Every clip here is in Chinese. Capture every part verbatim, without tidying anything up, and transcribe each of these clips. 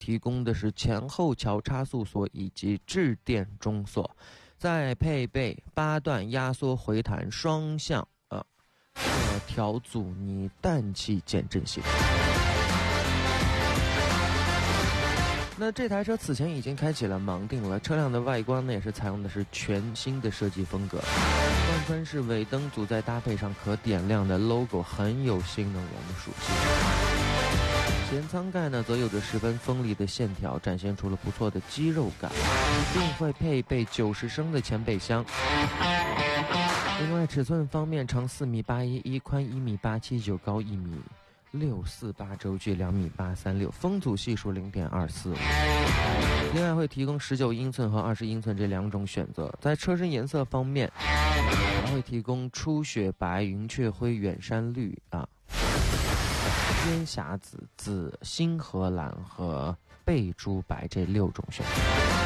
提供的是前后桥差速锁以及致电中锁，再配备八段压缩回弹双向呃呃调阻尼氮气减震系统。那这台车此前已经开启了盲定了，车辆的外观呢也是采用的是全新的设计风格，贯穿式尾灯组再搭配上可点亮的 logo， 很有新能源的属性。前舱盖呢则有着十分锋利的线条，展现出了不错的肌肉感，并会配备九十升的前备箱。另外尺寸方面，长四米八一一，宽一米八七九，高一米六四八，轴距两米八三六，风阻系数零点二四五。另外会提供十九英寸和二十英寸这两种选择。在车身颜色方面，还会提供初雪白、云雀灰、远山绿啊、烟霞紫、紫星河蓝和贝珠白这六种选择。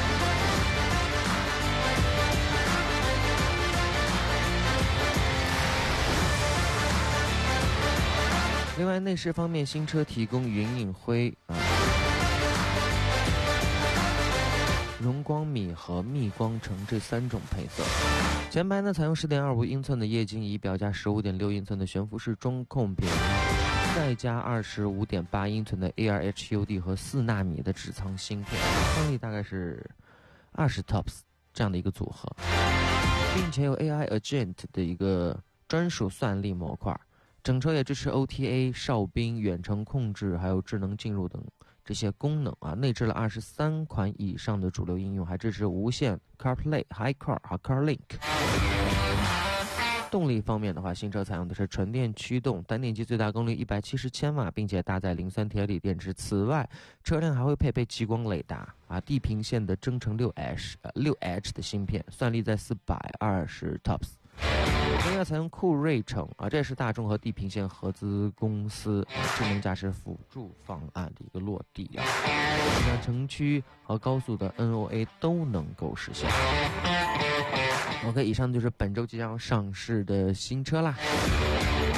另外内饰方面，新车提供云影灰啊、荣光米和蜜光橙这三种配色。前排呢采用 十点二五英寸的液晶仪表加 十五点六英寸的悬浮式中控屏，再加 二十五点八英寸的 A R H U D 和四纳米的指仓芯片，张力大概是二十 T O P S 这样的一个组合，并且有 A I Agent 的一个专属算力模块。整车也支持 O T A、哨兵、远程控制，还有智能进入等这些功能啊。内置了二十三款以上的主流应用，还支持无线 CarPlay、HiCar 和 CarLink。动力方面的话，新车采用的是纯电驱动，单电机最大功率一百七十千瓦，并且搭载磷酸铁锂电池。此外，车辆还会配备激光雷达啊，地平线的增程 六 H 呃 六 H 的芯片，算力在四百二十 T O P S。另外采用酷睿城啊，这也是大众和地平线合资公司、啊、智能驾驶辅助方案的一个落地啊，那城区和高速的 N O A 都能够实现。OK， 以上就是本周即将上市的新车啦。